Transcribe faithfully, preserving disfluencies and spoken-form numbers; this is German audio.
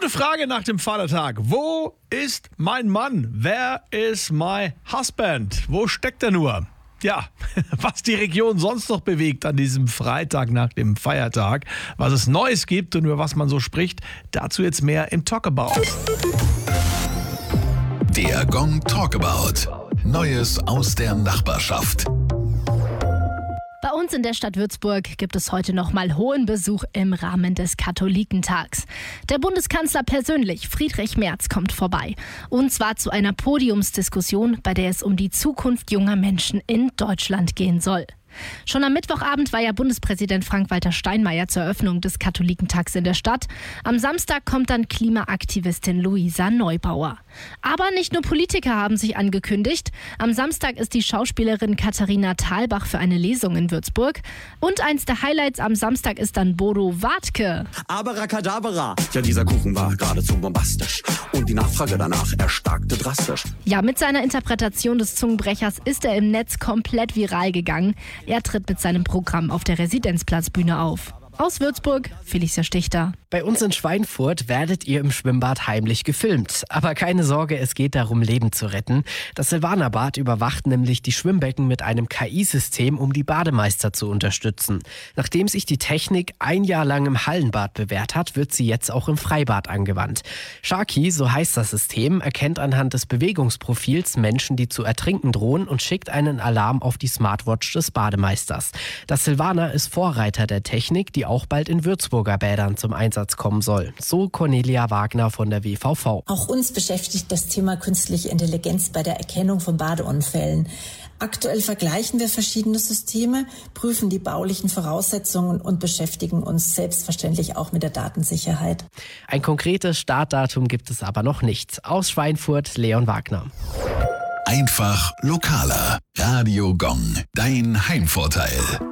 Gute Frage nach dem Vatertag. Wo ist mein Mann? Where is my husband? Wo steckt er nur? Ja, was die Region sonst noch bewegt an diesem Freitag nach dem Feiertag, was es Neues gibt und über was man so spricht, dazu jetzt mehr im Talkabout. Der Gong Talkabout. Neues aus der Nachbarschaft. Bei uns in der Stadt Würzburg gibt es heute nochmal hohen Besuch im Rahmen des Katholikentags. Der Bundeskanzler persönlich, Friedrich Merz, kommt vorbei. Und zwar zu einer Podiumsdiskussion, bei der es um die Zukunft junger Menschen in Deutschland gehen soll. Schon am Mittwochabend war ja Bundespräsident Frank-Walter Steinmeier zur Eröffnung des Katholikentags in der Stadt. Am Samstag kommt dann Klimaaktivistin Luisa Neubauer. Aber nicht nur Politiker haben sich angekündigt. Am Samstag ist die Schauspielerin Katharina Thalbach für eine Lesung in Würzburg. Und eins der Highlights am Samstag ist dann Bodo Wartke. Abracadabra. Ja, dieser Kuchen war geradezu bombastisch. Und die Nachfrage danach erstarkte drastisch. Ja, mit seiner Interpretation des Zungenbrechers ist er im Netz komplett viral gegangen. Er tritt mit seinem Programm auf der Residenzplatzbühne auf. Aus Würzburg, Felicia Stichter. Bei uns in Schweinfurt werdet ihr im Schwimmbad heimlich gefilmt. Aber keine Sorge, es geht darum, Leben zu retten. Das Silvanerbad überwacht nämlich die Schwimmbecken mit einem K I-System, um die Bademeister zu unterstützen. Nachdem sich die Technik ein Jahr lang im Hallenbad bewährt hat, wird sie jetzt auch im Freibad angewandt. Sharky, so heißt das System, erkennt anhand des Bewegungsprofils Menschen, die zu ertrinken drohen und schickt einen Alarm auf die Smartwatch des Bademeisters. Das Silvaner ist Vorreiter der Technik, die auch bald in Würzburger Bädern zum Einsatz kommen soll. So Cornelia Wagner von der W V V. Auch uns beschäftigt das Thema künstliche Intelligenz bei der Erkennung von Badeunfällen. Aktuell vergleichen wir verschiedene Systeme, prüfen die baulichen Voraussetzungen und beschäftigen uns selbstverständlich auch mit der Datensicherheit. Ein konkretes Startdatum gibt es aber noch nicht. Aus Schweinfurt, Leon Wagner. Einfach lokaler. Radio Gong, dein Heimvorteil.